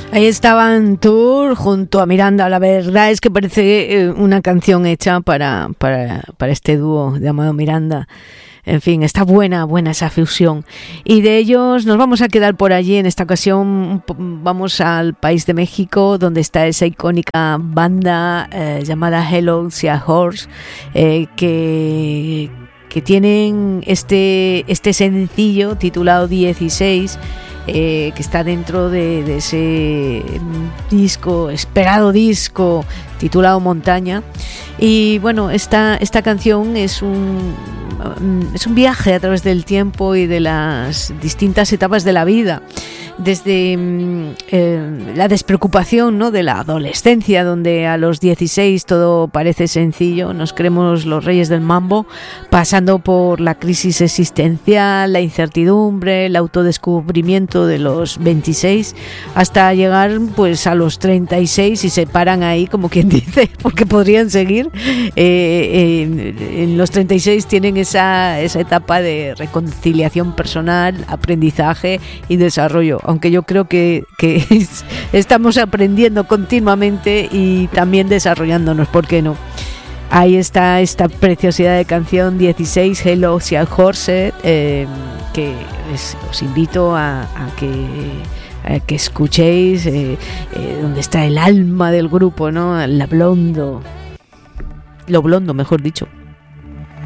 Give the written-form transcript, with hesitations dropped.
Ahí estaban Tour junto a Miranda. La verdad es que parece una canción hecha para este dúo llamado Miranda. En fin, está buena esa fusión. Y de ellos nos vamos a quedar por allí. En esta ocasión vamos al país de México, donde está esa icónica banda llamada Hello Seahorse, que tienen este sencillo titulado 16, que está dentro de ese esperado disco titulado Montaña. Y bueno, esta canción es un viaje a través del tiempo y de las distintas etapas de la vida, desde la despreocupación, ¿no?, de la adolescencia, donde a los 16 todo parece sencillo, nos creemos los reyes del mambo, pasando por la crisis existencial, la incertidumbre, el autodescubrimiento de los 26, hasta llegar pues a los 36 y se paran ahí, como quien dice, porque podrían seguir. En los 36 tienen esa etapa de reconciliación personal, aprendizaje y desarrollo, aunque yo creo que estamos aprendiendo continuamente y también desarrollándonos, ¿por qué no? Ahí está esta preciosidad de canción 16, Hello Seahorse, que os invito a que escuchéis, donde está el alma del grupo, ¿no? Lo blondo, mejor dicho.